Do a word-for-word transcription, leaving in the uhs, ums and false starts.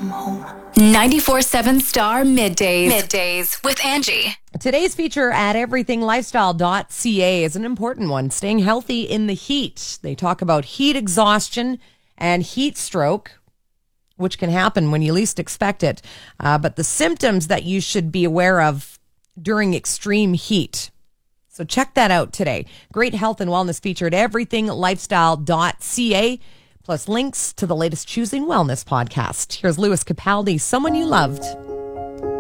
ninety-four seven Star Middays. Middays with Angie. Today's feature at everything lifestyle dot c a is an important one. Staying healthy in the heat. They talk about heat exhaustion and heat stroke, which can happen when you least expect it. Uh, but the symptoms that you should be aware of during extreme heat. So check that out today. Great health and wellness feature at everything lifestyle dot c a, plus links to the latest Choosing Wellness podcast. Here's Lewis Capaldi, Someone You Loved.